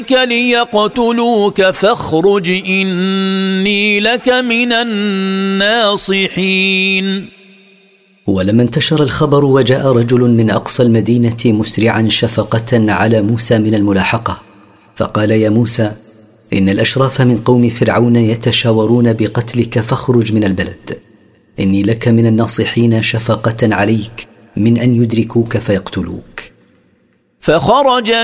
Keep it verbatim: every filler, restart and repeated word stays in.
ليقتلوك فاخرج إني لك من الناصحين. ولما انتشر الخبر وجاء رجل من أقصى المدينة مسرعا شفقة على موسى من الملاحقة، فقال: يا موسى، إن الأشراف من قوم فرعون يتشاورون بقتلك فاخرج من البلد، إني لك من الناصحين شفقة عليك من أن يدركوك فيقتلوك. فخرج